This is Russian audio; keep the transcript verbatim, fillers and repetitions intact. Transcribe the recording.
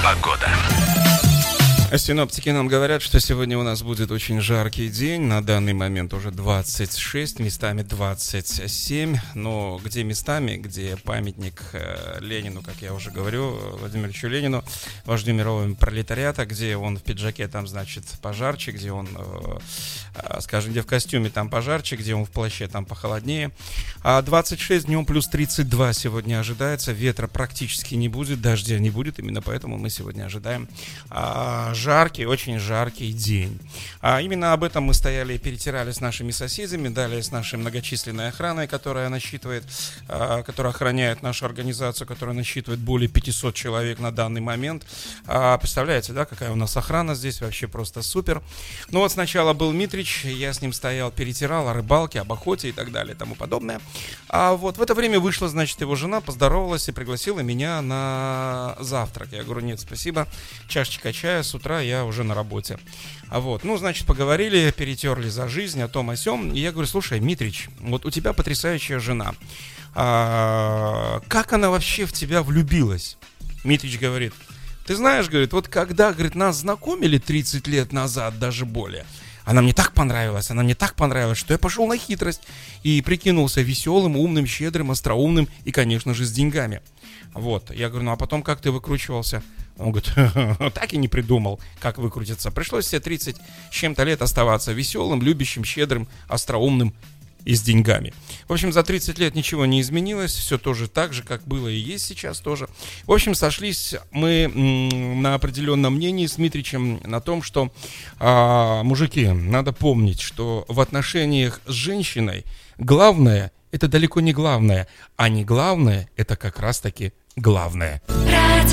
Погода. Синоптики нам говорят, что сегодня у нас будет очень жаркий день. На данный момент уже двадцать шесть, местами двадцать семь. Но где местами, где памятник э, Ленину, как я уже говорю, Владимиру Ильичу Ленину, вождю мирового пролетариата, где он в пиджаке, там, значит, пожарче, где он, э, э, скажем, где в костюме, там пожарче, где он в плаще, там похолоднее. А двадцать шесть, днем плюс тридцать два сегодня ожидается. Ветра практически не будет, дождя не будет. Именно поэтому мы сегодня ожидаем а, жаркий, очень жаркий день. А именно об этом мы стояли и перетирали с нашими соседями, далее с нашей многочисленной охраной, которая насчитывает, а, которая охраняет нашу организацию, которая насчитывает более пятисот человек на данный момент. А, представляете, да, какая у нас охрана здесь, вообще просто супер. Ну вот сначала был Митрич, я с ним стоял, перетирал о рыбалке, об охоте и так далее и тому подобное. А вот в это время вышла, значит, его жена, поздоровалась и пригласила меня на завтрак. Я говорю, нет, спасибо, чашечка чая, с утра я уже на работе. А вот, ну, значит, поговорили, перетерли за жизнь, о том, о сём. И я говорю, слушай, Митрич, вот у тебя потрясающая жена. А, как она вообще в тебя влюбилась? Митрич говорит, ты знаешь, говорит, вот когда, говорит, нас знакомили тридцать лет назад, даже более, она мне так понравилась, она мне так понравилась, что я пошел на хитрость и прикинулся веселым, умным, щедрым, остроумным и, конечно же, с деньгами. Вот, я говорю, ну а потом как ты выкручивался? Он говорит, так и не придумал, как выкрутиться. Пришлось все тридцать с чем-то лет оставаться веселым, любящим, щедрым, остроумным и с деньгами. В общем, за тридцать лет ничего не изменилось, все тоже так же, как было и есть сейчас тоже. В общем, сошлись мы м, на определенном мнении с Митричем на том, что, а, мужики, надо помнить, что в отношениях с женщиной главное – это далеко не главное, а не главное – это как раз-таки главное.